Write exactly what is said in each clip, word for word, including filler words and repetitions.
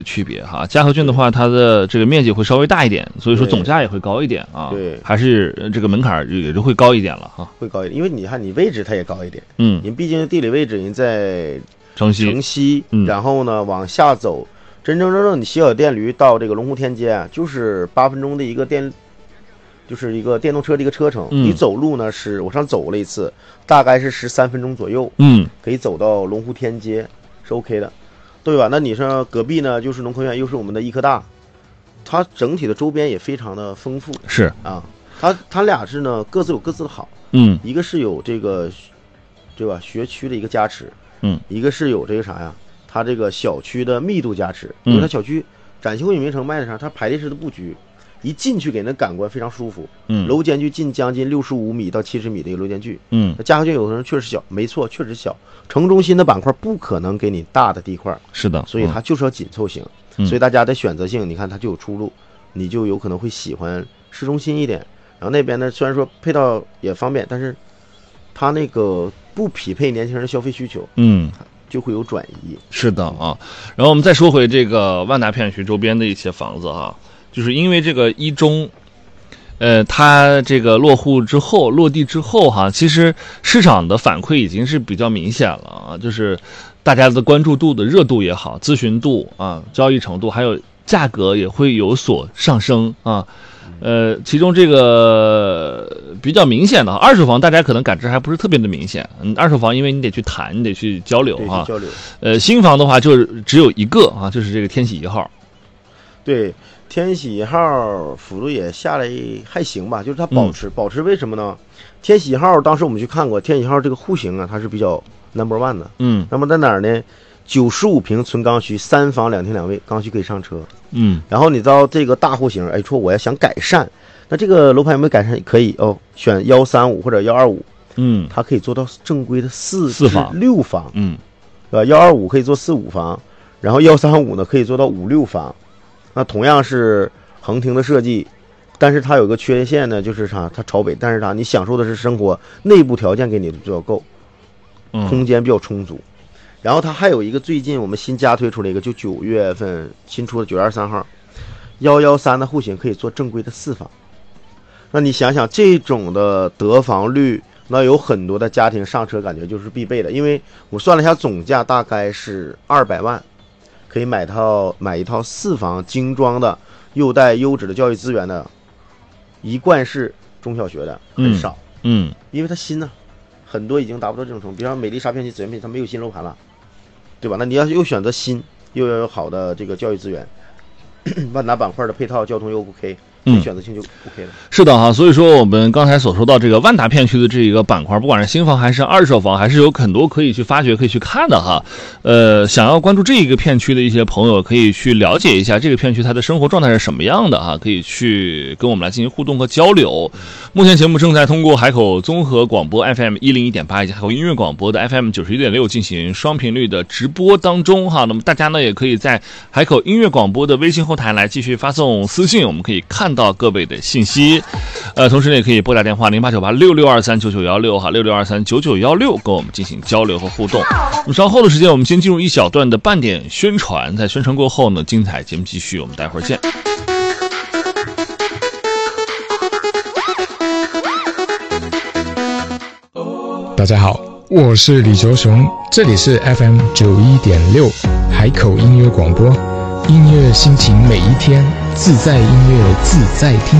区别哈。嘉禾郡的话，它的这个面积会稍微大一点，所以说总价也会高一点啊。 对， 还是这个门槛也就会高一点了哈。 会高一点，因为你看你位置它也高一点。 嗯， 您毕竟地理位置您在城西， 城西， 嗯， 然后呢往下走，真真正正你小小电驴到这个龙湖天街啊，就是八分钟的一个电。就是一个电动车的一个车程， 嗯、 你走路呢是我上走了一次，大概是十三分钟左右， 嗯， 可以走到龙湖天街，是 OK 的，对吧？那你说隔壁呢，就是农科院，又是我们的医科大，它整体的周边也非常的丰富， 是啊，它它俩是呢各自有各自的好， 嗯， 一个是有这个，对吧？学区的一个加持， 嗯， 一个是有这个啥呀？它这个小区的密度加持，因为它小区展西汇名城卖的啥，它排列式的布局。一进去给人的感官非常舒服， 嗯， 楼间距近将近六十五米到七十米的一个楼间距， 嗯， 嘉禾郡有的人确实小，没错，确实小。城中心的板块不可能给你大的地块， 是的， 所以它就是要紧凑型， 嗯、 所以大家的选择性，你看它就有出路，你就有可能会喜欢市中心一点。然后那边呢，虽然说配套也方便，但是它那个不匹配年轻人的消费需求， 嗯， 就会有转移。 是的啊，然后我们再说回这个万达片区周边的一些房子啊。就是因为这个一中，呃，它这个落户之后、落地之后哈，其实市场的反馈已经是比较明显了啊，就是大家的关注度的热度也好，咨询度啊、交易程度，还有价格也会有所上升啊。呃，其中这个比较明显的二手房，大家可能感知还不是特别的明显。嗯，二手房因为你得去谈，你得去交流啊。 交流。 呃，新房的话就只有一个啊，就是这个天喜一号。 对。天喜一号幅度也下来还行吧，就是它保持、嗯、保持为什么呢？天喜一号当时我们去看过，天喜一号这个户型啊，它是比较 number one 的。 嗯， 那么在哪儿呢？九十五平纯刚需，三房两厅两卫，刚需可以上车。 嗯， 然后你到这个大户型，哎，说我要想改善，那这个楼盘有没有改善？可以哦，选幺三五或者幺二五。 嗯， 它可以做到正规的四四房六房。 嗯， 对吧？幺二五可以做四五房，然后幺三五呢可以做到五六房。那同样是横厅的设计，但是它有个缺陷呢，就是啥？它朝北，但是啥？你享受的是生活内部条件给你的比较够，空间比较充足。嗯、然后它还有一个最近我们新加推出了一个，就九月份新出的九月二十三号，幺幺三的户型可以做正规的四房。那你想想这种的得房率，那有很多的家庭上车感觉就是必备的，因为我算了一下总价大概是二百万。可以买套买一套四房精装的，又带优质的教育资源的，一贯式中小学的很少， 嗯，嗯因为它新呢、啊，很多已经达不到这种程度。比方美丽沙片区紫园片，它没有新楼盘了，对吧？那你要又选择新，又要有好的这个教育资源，万达板块的配套交通又 OK。嗯，选择性就 OK 了。 是的哈，所以说我们刚才所说到这个万达片区的这一个板块，不管是新房还是二手房，还是有很多可以去发掘、可以去看的哈。呃，想要关注这一个片区的一些朋友，可以去了解一下这个片区它的生活状态是什么样的哈，可以去跟我们来进行互动和交流。目前节目正在通过海口综合广播 F M 一零一点八以及海口音乐广播的 F M 九十一点六进行双频率的直播当中哈。那么大家呢也可以在海口音乐广播的微信后台来继续发送私信，我们可以看到各位的信息，呃，同时呢也可以拨打电话零八九八六六二三九九幺六哈，六六二三九九幺六跟我们进行交流和互动。那么稍后的时间，我们先进入一小段的半点宣传，在宣传过后呢，精彩节目继续，我们待会儿见。 大家好，我是李卓雄，这里是 F M 九一点六海口音乐广播。音乐心情每一天，自在音乐自在听。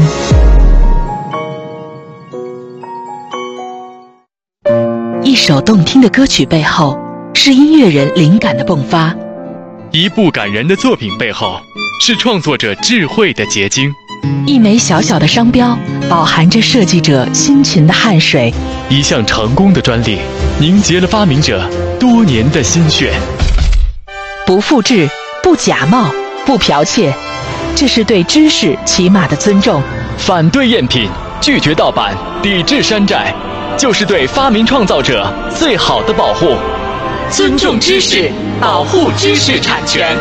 一首动听的歌曲背后，是音乐人灵感的迸发； 一部感人的作品背后，是创作者智慧的结晶； 一枚小小的商标，饱含着设计者辛勤的汗水； 一项成功的专利，凝结了发明者多年的心血。 不复制，不假冒，不剽窃，这是对知识起码的尊重。 反对赝品，拒绝盗版，抵制山寨，就是对发明创造者最好的保护。 尊重知识，保护知识产权。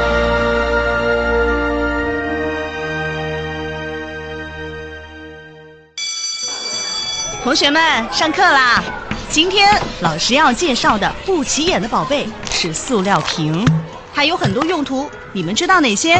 同学们，上课啦！今天老师要介绍的不起眼的宝贝是塑料瓶，还有很多用途， 你们知道哪些？